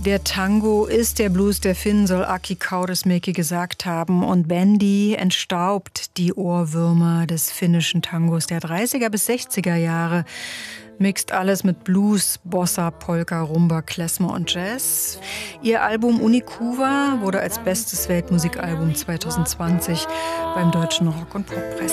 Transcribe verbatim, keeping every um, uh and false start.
Der Tango ist der Blues der Finnen, soll Aki Kaurismäki gesagt haben. Und Bandy entstaubt die Ohrwürmer des finnischen Tangos der dreißiger bis sechziger Jahre. Mixt alles mit Blues, Bossa, Polka, Rumba, Klezmer und Jazz. Ihr Album Unikuva wurde als bestes Weltmusikalbum zwanzig zwanzig beim Deutschen Rock- und Poppreis